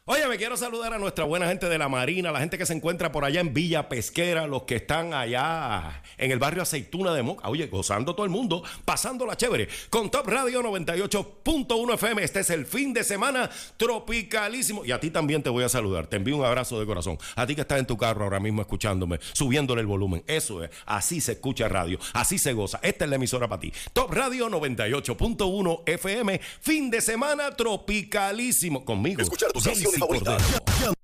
Oye, me quiero saludar a nuestra buena gente de la Marina, la gente que se encuentra por allá en Villa Pesquera, los que están allá en el barrio Aceituna de Moca. Oye, gozando todo el mundo, pasándola chévere. Con Top Radio 98.1 FM, este es el fin de semana tropicalísimo. Y a ti también te voy a saludar, te envío un abrazo de corazón. A ti que estás en tu carro ahora mismo escuchándome, subiéndole el volumen. Eso es, así se escucha radio, así se goza. Esta es la emisora para ti. Top Radio 98.1 FM, fin de semana tropicalísimo. Conmigo. Escuchar tus canciones favoritas.